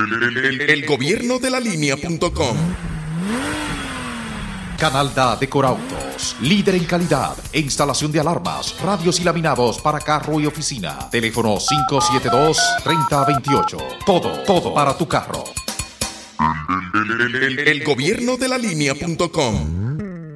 El gobierno de la línea.com. Canalda Decorautos, líder en calidad e instalación de alarmas, radios y laminados para carro y oficina. Teléfono 572-3028. Todo para tu carro. El gobierno de la línea.com.